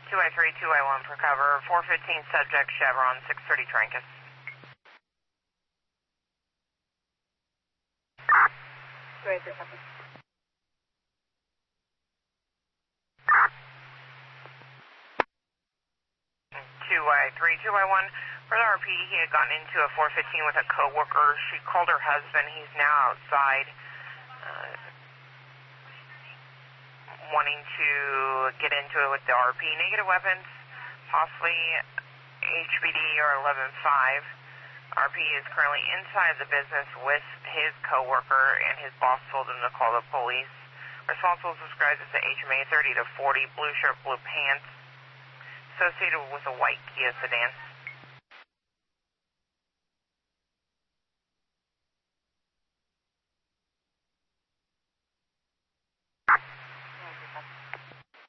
2I3, 2I1 for cover, 415 subject, Chevron, 630 Trancas. Great, for cover. 2I3, 2I1. For the RP, he had gotten into a 415 with a coworker. She called her husband. He's now outside, wanting to get into it with the RP. Negative weapons, possibly HBD or 11-5. RP is currently inside the business with his coworker, and his boss told him to call the police. Responsible described as the HMA 30 to 40, blue shirt, blue pants, associated with a white Kia sedan.